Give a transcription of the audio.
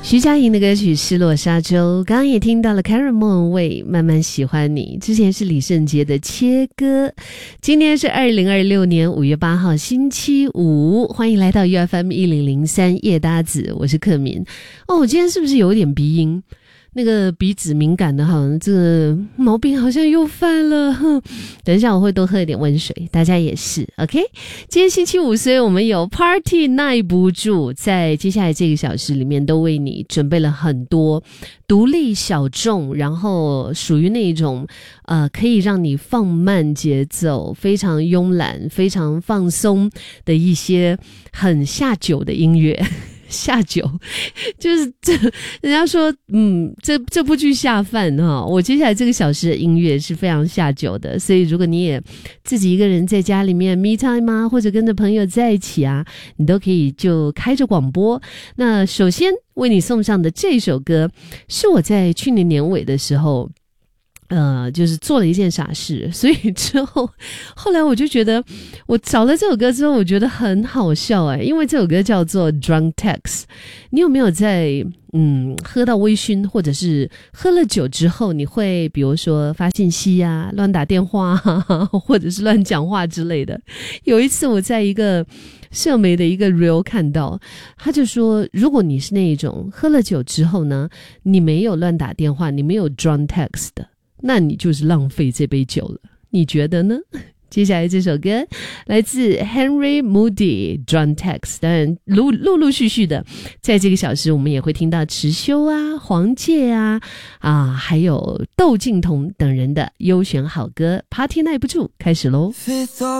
徐佳莹的歌曲《失落沙洲》，刚刚也听到了 Karen 莫文蔚慢慢喜欢你，之前是李圣杰的切歌。今天是2026年5月8号星期五，欢迎来到 UFM 1003夜搭子，我是克敏。我今天是不是有点鼻音？那个鼻子敏感的，好像这个毛病好像又犯了。等一下我会多喝一点温水，大家也是 OK。 今天星期五，所以我们有 Party 耐不住，在接下来这个小时里面都为你准备了很多独立小众，然后属于那种可以让你放慢节奏，非常慵懒，非常放松的一些很下酒的音乐。下酒就是人家说这部剧下饭我接下来这个小时的音乐是非常下酒的，所以如果你也自己一个人在家里面 me time 啊，或者跟着朋友在一起啊，你都可以就开着广播。那首先为你送上的这首歌是我在去年年尾的时候就是做了一件傻事，所以后来我就觉得，我找了这首歌之后，我觉得很好笑因为这首歌叫做 Drunk Text。 你有没有在喝到微醺，或者是喝了酒之后，你会比如说发信息啊，乱打电话或者是乱讲话之类的？有一次我在一个社媒的一个 reel 看到，他就说，如果你是那一种喝了酒之后呢，你没有乱打电话，你没有 drunk text 的，那你就是浪费这杯酒了，你觉得呢？接下来这首歌来自 Henry Moody Drunk Text， 当然陆续的在这个小时我们也会听到池修啊、黄玠啊还有窦靖童等人的优选好歌。 Party 耐不住开始咯。